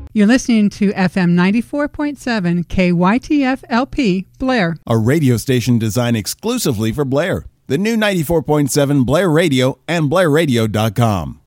You're listening to FM 94.7 KYTF LP, Blair. A radio station designed exclusively for Blair. The new 94.7 Blair Radio and BlairRadio.com.